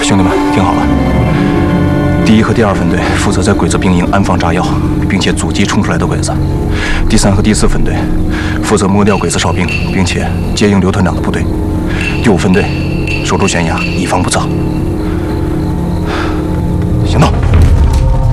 兄弟们，听好了。第1和第2分队负责在鬼子兵营安放炸药，并且阻击冲出来的鬼子；第3和第4分队负责摸掉鬼子哨兵，并且接应刘团长的部队；第5分队守住悬崖，以防不测。